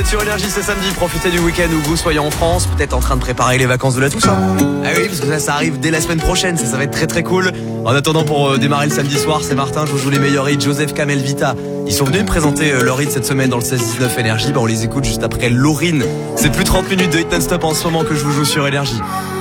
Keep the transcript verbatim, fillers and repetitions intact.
Sur Énergie ce samedi, profitez du week-end où vous soyez en France, peut-être en train de préparer les vacances de la Toussaint. Ah oui, parce que ça, ça arrive dès la semaine prochaine, ça, ça va être très très cool. En attendant, pour euh, démarrer le samedi soir, c'est Martin, je vous joue les meilleurs hits, Joseph, Kamel, Vita. Ils sont venus me présenter euh, leur hit cette semaine dans le seize dix-neuf Énergie. Bah, on les écoute juste après Laurine. C'est plus trente minutes de hit non-stop en ce moment que je vous joue sur Énergie.